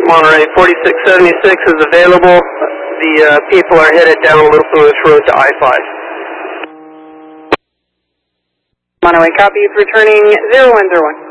Monterey 4676 is available. The people are headed down Little Lewis Road to I-5. Monterey copies, returning 0101.